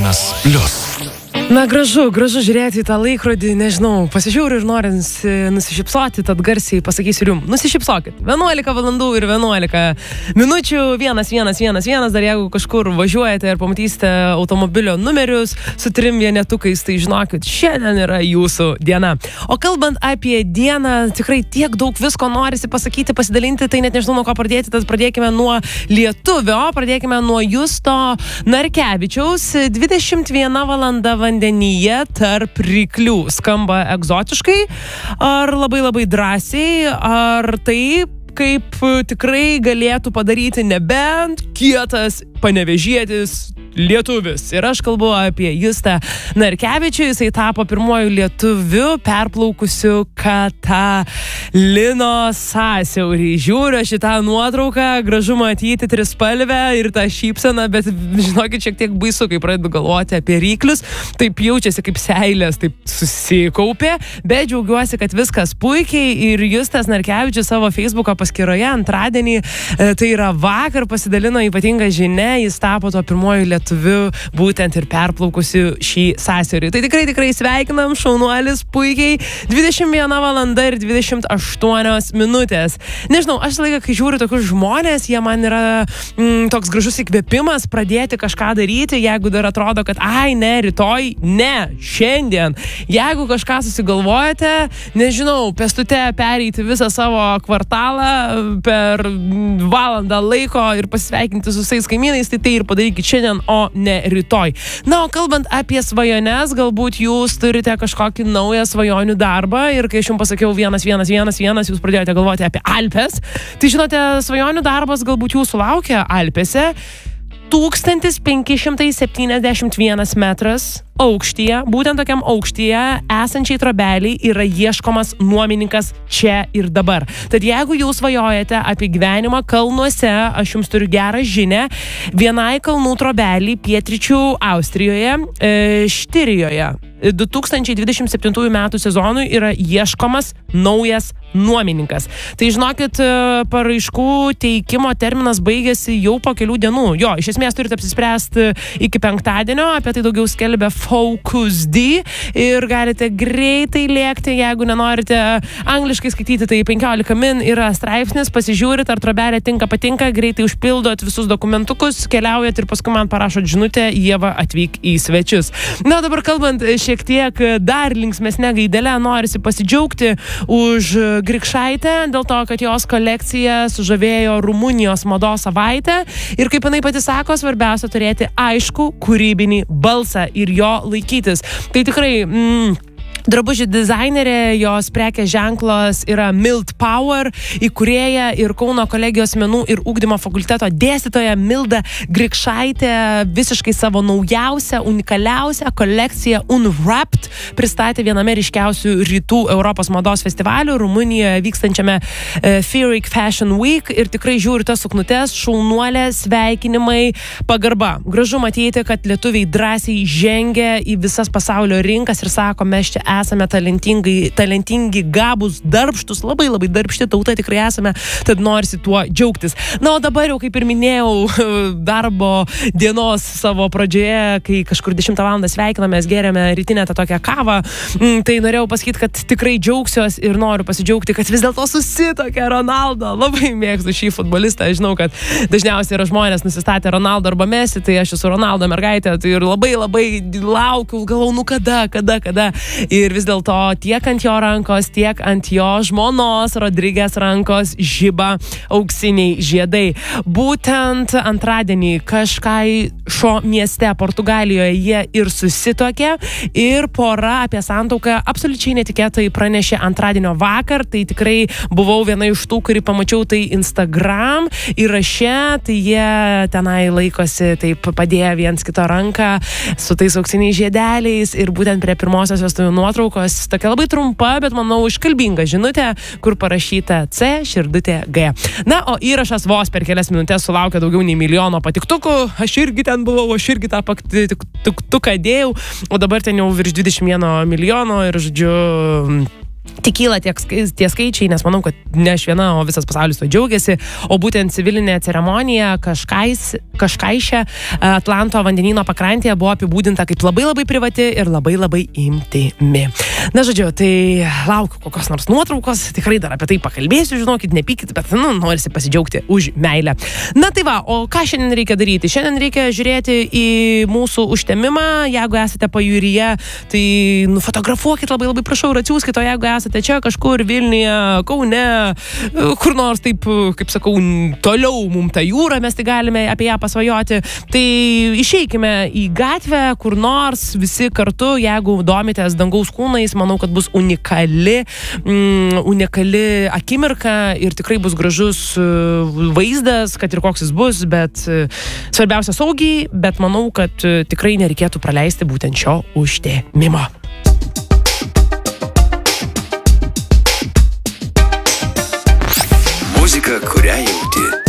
91+. Na, gražu žiūrėti į tą laikrodį, nežinau, pasižiūriu ir norint nusišypsoti, tad garsiai pasakysiu jums, nusišypsokit. 11 valandų ir 11 minučių, 1111, dar jeigu kažkur važiuojate ir pamatysite automobilio numerius su 3 vienetukais, tai žinokit, šiandien yra jūsų diena. O kalbant apie dieną, tikrai tiek daug visko norisi pasakyti, pasidalinti, tai net nežinau, nuo ko pradėti, tad pradėkime nuo lietuvio, pradėkime nuo Justo Narkevičiaus, 21 valanda vandenyje tarp ryklių. Skamba egzotiškai, ar labai drąsiai, ar taip, kaip tikrai galėtų padaryti nebent kietas panevėžietis lietuvis. Ir aš kalbu apie Justą Narkevičių, jisai tapo pirmuoju lietuviu perplaukusiu Katalino sąsiaurį. Žiūriu šitą nuotrauką, gražu matyti trispalvę ir tą šypseną, bet žinokit, šiek tiek baisu, kai pradedu galvoti apie ryklius. Taip jaučiasi kaip seilės, taip susikaupė, bet džiaugiuosi, kad viskas puikiai ir Justas Narkevičius savo Facebooko paskyroje antradienį, tai yra vakar, pasidalino ypatingą žinią, jis tapo to pirmuoju lietuviu būtent ir perplaukusiu šį sąsiaurį. Tai tikrai sveikinam, šaunuolis, puikiai. 21 valanda ir 28 minutės. Nežinau, aš laiką, kai žiūriu tokius žmonės, jie man yra toks gražus įkvėpimas pradėti kažką daryti, jeigu dar atrodo, kad ne, rytoj, ne, šiandien. Jeigu kažką susigalvojate, nežinau, pėstute pereiti visą savo kvartalą per valandą laiko ir pasveikinti su visais kaimynais, tai ir padarykit šiandien, o ne rytoj. Na, o kalbant apie svajones, galbūt jūs turite kažkokį naują svajonių darbą ir kai aš jums pasakiau 111, jūs pradėjote galvoti apie Alpes. Tai žinote, svajonių darbas galbūt jūsų laukia Alpėse. 1571 metras aukštyje, būtent tokiam aukštyje esančiai trobeliai yra ieškomas nuomininkas čia ir dabar. Tad jeigu jūs svajojate apie gyvenimą kalnuose, aš jums turiu gerą žinią. Vienai kalnų trobelį pietryčių Austrijoje, Štirijoje 2027 metų sezonui yra ieškomas naujas nuomininkas. Tai žinokit, paraiškų teikimo terminas baigėsi jau po kelių dienų. Jo, iš esmės turite apsispręsti iki penktadienio, apie tai daugiau skelbia Focus D ir galite greitai lėkti, jeigu nenorite angliškai skaityti, tai 15 min yra straipsnis, pasižiūrit, ar trobelė patinka, greitai užpildot visus dokumentukus, keliaujat ir paskui man parašot žinutę, Ieva atvyk į svečius. Na, dabar kalbant šiek tiek dar linksmesnė gaidelė, norisi pasidžiaugti už Grikšaitę, dėl to, kad jos kolekcija sužavėjo Rumunijos mados savaitę ir kaip jinai pati sako, svarbiausia turėti aišku kūrybinį balsą ir jo laikytis. Tai tikrai drabužių dizainerė, jos prekės ženklas yra Mild Power, įkūrėja ir Kauno kolegijos menų ir ugdymo fakulteto dėstytoja Milda Grikšaitė visiškai savo naujausią, unikaliausią kolekciją Unwrapped pristatė viename ryškiausių rytų Europos mados festivalių Rumunijoje vykstančiame Feeric Fashion Week ir tikrai žiūriu tas suknutes, šaunuolė, sveikinimai, pagarba. Gražu matyti, kad lietuviai drąsiai žengia į visas pasaulio rinkas ir sako, mes čia esame talentingi, gabūs, darbštus, labai darbšti tauta tikrai esame, tad norisi tuo džiaugtis. Na, o dabar jau, kaip ir minėjau, darbo dienos savo pradžioje, kai kažkur 10 valandą sveikinamės, geriame rytinę tą tokią kavą, tai norėjau pasakyti, kad tikrai džiaugsiuos ir noriu pasidžiaugti, kad vis dėlto susitokia Ronaldo. Labai mėgstu šį futbolistą, žinau, kad dažniausiai yra žmonės nusistatę Ronaldo arba Messi, tai aš esu Ronaldo mergaitė, tai ir labai laukiu, galvau, kada. Ir vis dėlto tiek ant jo rankos, tiek ant jo žmonos Rodrigės rankos žiba auksiniai žiedai. Būtent antradienį kažkai šio mieste Portugalijoje jie ir susituokė ir pora apie santuoką absoliučiai netikėtai pranešė antradienio vakar. Tai tikrai buvau viena iš tų, kuri pamačiau tai Instagram įraše, tai jie tenai laikosi taip padėję viens kito ranką su tais auksiniais žiedeliais ir būtent prie pirmosios vestuvių nuotraukos, tokia labai trumpa, bet manau iškalbinga žinutė, kur parašyta C, širdutė G. Na, o įrašas vos per kelias minutės sulaukė daugiau nei 1 milijono patiktukų, aš irgi ten buvau, aš irgi tą patiktuką dėjau, o dabar ten jau virš 21 milijono ir, žodžiu, tik kyla tie skaičiai, nes manau, kad ne aš viena, o visas pasaulis to džiaugiasi, o būtent civilinė ceremonija kažkaišė Atlanto vandenyno pakrantėje buvo apibūdinta kaip labai labai privati ir labai labai intymi. Na, žodžiu, tai laukiu kokios nors nuotraukos, tikrai dar apie tai pakalbėsiu, žinokit, nepykit, bet, norisi pasidžiaugti už meilę. Na, tai va, o ką šiandien reikia daryti? Šiandien reikia žiūrėti į mūsų užtemimą, jeigu esate pajūryje, tai nufotografuokit labai labai prašau ir atsiųskit, o jeigu esate čia kažkur Vilniuje, Kaune, kur nors taip, kaip sakau, toliau mum tą jūrą, mes tai galime apie ją pasvajoti, tai išeikime į gatvę, kur nors visi kartu, jeigu domitės dangaus kūnais, manau, kad bus unikali akimirka ir tikrai bus gražus vaizdas, kad ir koks jis bus, bet svarbiausia saugiai, bet manau, kad tikrai nereikėtų praleisti būtent šio užtemimo. Muzika, kurią